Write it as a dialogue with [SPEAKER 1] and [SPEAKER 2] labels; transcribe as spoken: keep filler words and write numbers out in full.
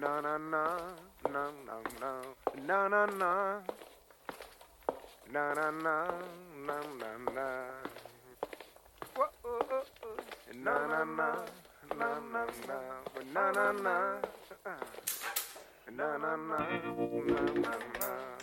[SPEAKER 1] na na na na na na na na na na na na na na na. Whoa, oh, oh, oh. Na na na na na na na na na na na na na na.